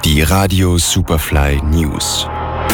Die Radio Superfly News.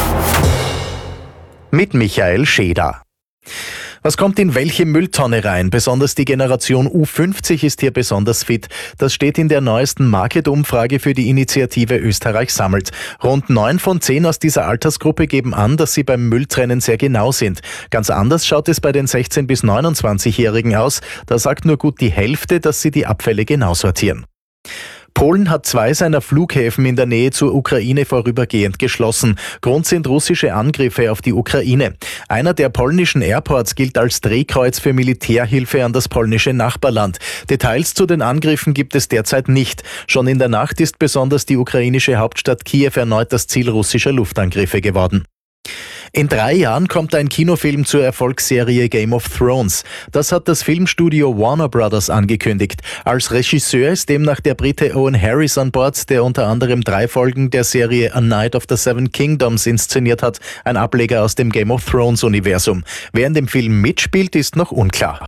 Mit Michael Scheder. Was kommt in welche Mülltonne rein? Besonders die Generation U50 ist hier besonders fit. Das steht in der neuesten Market-Umfrage für die Initiative Österreich sammelt. Rund 9 von 10 aus dieser Altersgruppe geben an, dass sie beim Mülltrennen sehr genau sind. Ganz anders schaut es bei den 16- bis 29-Jährigen aus. Da sagt nur gut die Hälfte, dass sie die Abfälle genau sortieren. Polen hat 2 seiner Flughäfen in der Nähe zur Ukraine vorübergehend geschlossen. Grund sind russische Angriffe auf die Ukraine. Einer der polnischen Airports gilt als Drehkreuz für Militärhilfe an das polnische Nachbarland. Details zu den Angriffen gibt es derzeit nicht. Schon in der Nacht ist besonders die ukrainische Hauptstadt Kiew erneut das Ziel russischer Luftangriffe geworden. In 3 Jahren kommt ein Kinofilm zur Erfolgsserie Game of Thrones. Das hat das Filmstudio Warner Brothers angekündigt. Als Regisseur ist demnach der Brite Owen Harris an Bord, der unter anderem 3 Folgen der Serie A Night of the Seven Kingdoms inszeniert hat, ein Ableger aus dem Game of Thrones Universum. Wer in dem Film mitspielt, ist noch unklar.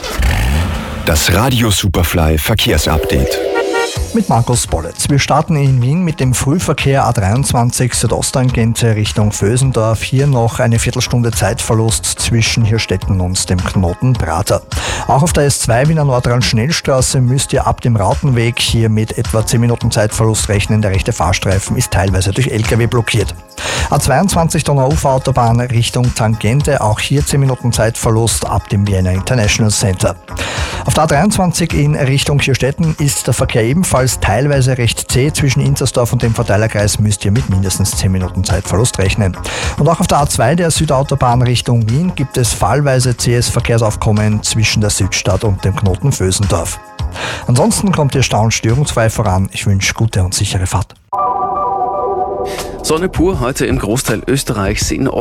Das Radio Superfly Verkehrsupdate. Mit Markus Bollitz. Wir starten in Wien mit dem Frühverkehr A23 Südosttangente Richtung Vösendorf. Hier noch eine Viertelstunde Zeitverlust zwischen Hirstetten und dem Knoten Prater. Auch auf der S2 Wiener Nordrhein-Schnellstraße müsst ihr ab dem Rautenweg hier mit etwa 10 Minuten Zeitverlust rechnen. Der rechte Fahrstreifen ist teilweise durch LKW blockiert. A22 Donau-Ufer-Autobahn Richtung Tangente, auch hier 10 Minuten Zeitverlust ab dem Vienna International Center. Auf der A23 in Richtung Hirstetten ist der Verkehr ebenfalls teilweise recht zäh. Zwischen Inzersdorf und dem Verteilerkreis müsst ihr mit mindestens 10 Minuten Zeitverlust rechnen. Und auch auf der A2 der Südautobahn Richtung Wien gibt es fallweise zähes Verkehrsaufkommen zwischen der Südstadt und dem Knoten Vösendorf. Ansonsten kommt ihr störungsfrei voran. Ich wünsche gute und sichere Fahrt. Sonne pur heute im Großteil Österreichs. In